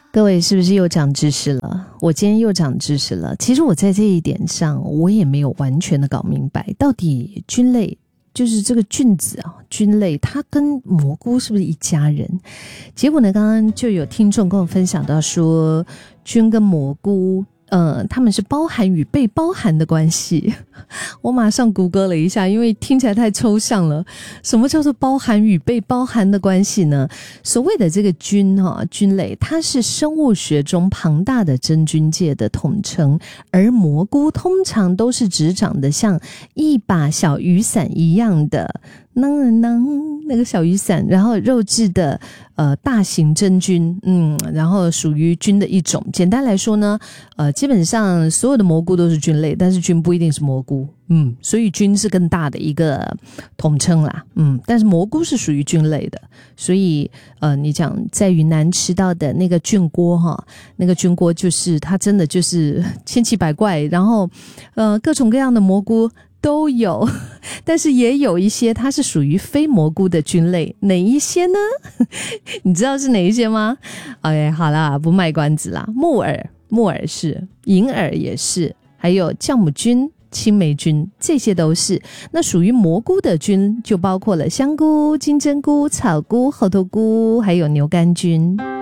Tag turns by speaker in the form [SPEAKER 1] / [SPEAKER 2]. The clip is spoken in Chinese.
[SPEAKER 1] 各位是不是又长知识了？我今天又长知识了。其实我在这一点上我也没有完全的搞明白，到底菌类就是这个菌子啊，菌类它跟蘑菇是不是一家人？结果呢，刚刚就有听众跟我分享到说，菌跟蘑菇他们是包含与被包含的关系。我马上谷歌了一下，因为听起来太抽象了。什么叫做包含与被包含的关系呢？所谓的这个菌菌类，它是生物学中庞大的真菌界的统称，而蘑菇通常都是指长得像一把小雨伞一样的那个小雨伞，然后肉质的大型真菌，然后属于菌的一种。简单来说呢，基本上所有的蘑菇都是菌类，但是菌不一定是蘑菇，所以菌是更大的一个统称啦，但是蘑菇是属于菌类的。所以你讲在云南吃到的那个菌锅哈，那个菌锅就是它真的就是千奇百怪，然后各种各样的蘑菇都有，但是也有一些它是属于非蘑菇的菌类。哪一些呢？你知道是哪一些吗？ OK， 好啦，不卖关子啦。木耳是，银耳也是，还有酵母菌、青霉菌，这些都是。那属于蘑菇的菌就包括了香菇、金针菇、草菇、猴头菇，还有牛肝菌。